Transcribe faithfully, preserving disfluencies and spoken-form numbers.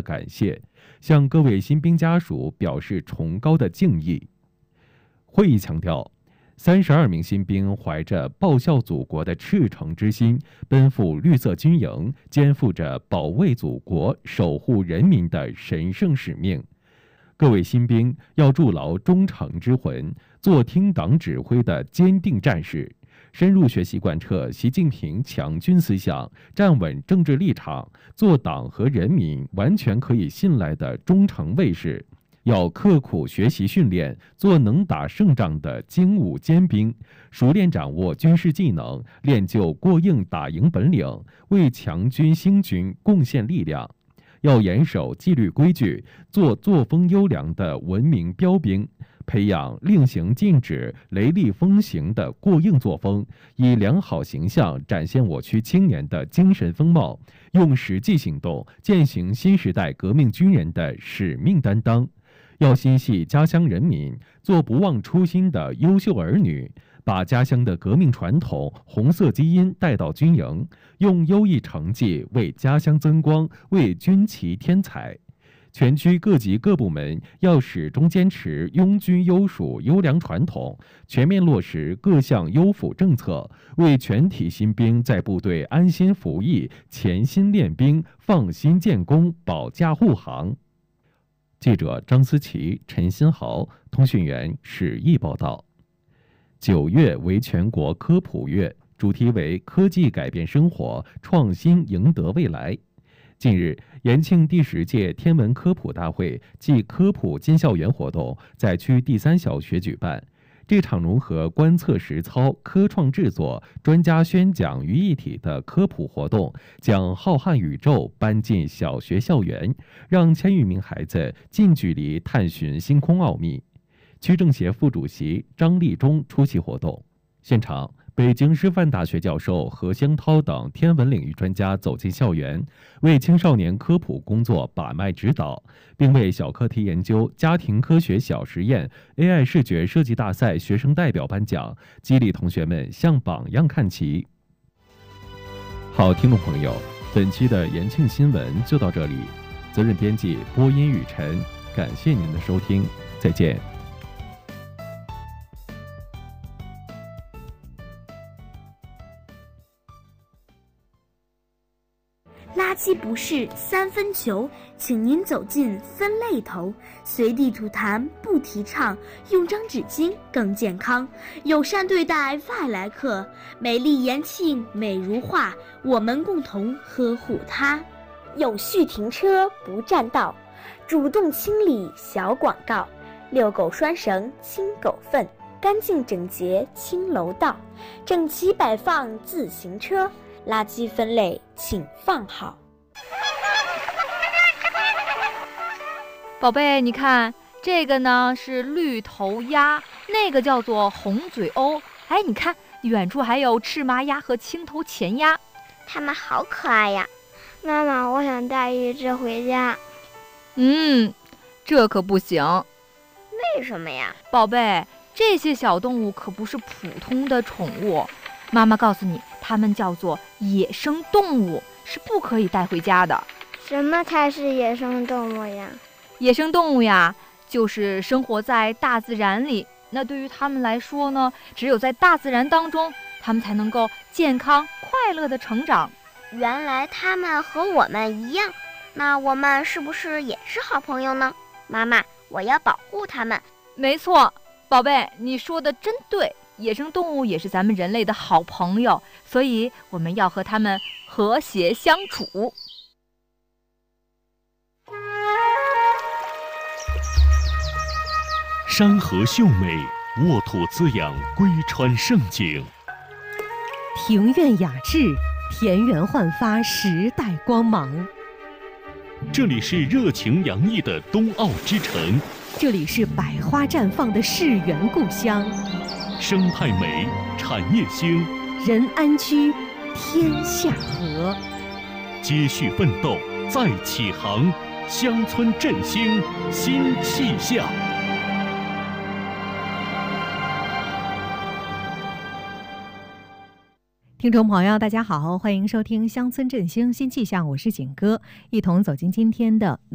感谢，向各位新兵家属表示崇高的敬意。会议强调，三十二名新兵怀着报效祖国的赤诚之心，奔赴绿色军营，肩负着保卫祖国、守护人民的神圣使命。各位新兵要筑牢忠诚之魂，做听党指挥的坚定战士，深入学习贯彻习近平强军思想，站稳政治立场，做党和人民完全可以信赖的忠诚卫士。要刻苦学习训练，做能打胜仗的精武坚兵，熟练掌握军事技能，练就过硬打赢本领，为强军兴军贡献力量。要严守纪律规矩，做作风优良的文明标兵，培养令行禁止、雷厉风行的过硬作风，以良好形象展现我区青年的精神风貌，用实际行动践行新时代革命军人的使命担当。要心系家乡人民，做不忘初心的优秀儿女，把家乡的革命传统、红色基因带到军营，用优异成绩为家乡增光，为军旗添彩。全区各级各部门要始终坚持拥军优属优良传统，全面落实各项优抚政策，为全体新兵在部队安心服役、潜心练兵、放心建功保驾护航。记者张思琪、陈新豪，通讯员史毅报道。九月为全国科普月，主题为科技改变生活，创新赢得未来。近日，延庆第十届天文科普大会暨科普进校园活动在区第三小学举办。这场融合观测实操、科创制作、专家宣讲于一体的科普活动，将浩瀚宇宙搬进小学校园，让千余名孩子近距离探寻星空奥秘。区政协副主席张立忠出席活动，现场，北京师范大学教授何香涛等天文领域专家走进校园，为青少年科普工作把脉指导，并为小课题研究、家庭科学小实验、A I 视觉设计大赛学生代表颁奖，激励同学们向榜样看齐。好，听众朋友，本期的延庆新闻就到这里，责任编辑播音雨晨，感谢您的收听，再见。 垃圾不是三分球，请您走进分类头，随地吐痰不提倡，用张纸巾更健康，友善对待外来客，美丽延庆美如画，我们共同呵护它。有序停车不占道，主动清理小广告，遛狗拴绳清狗粪，干净整洁清楼道，整齐摆放自行车，垃圾分类请放好。 宝贝，你看这个呢是绿头鸭，那个叫做红嘴鸥。哎，你看远处还有赤麻鸭和青头前鸭， 它们好可爱呀！妈妈，我想带一只回家。 嗯，这可不行。 为什么呀？ 宝贝，这些小动物可不是普通的宠物，妈妈告诉你，它们叫做野生动物，是不可以带回家的。 什么才是野生动物呀？ 野生动物呀，就是生活在大自然里。那对于它们来说呢，只有在大自然当中，它们才能够健康快乐的成长。 原来它们和我们一样，那我们是不是也是好朋友呢？妈妈，我要保护它们。 没错，宝贝，你说的真对，野生动物也是咱们人类的好朋友，所以我们要和它们和谐相处。 山河秀美，沃土滋养，归川盛景； 庭院雅致，田园焕发时代光芒。 这里是热情洋溢的冬奥之城， 这里是百花绽放的世园故乡。 生态美，产业兴， 人安居，天下和。 接续奋斗，再起航，乡村振兴新气象。 听众朋友大家好，欢迎收听乡村振兴新气象，我是景哥，一同走进今天的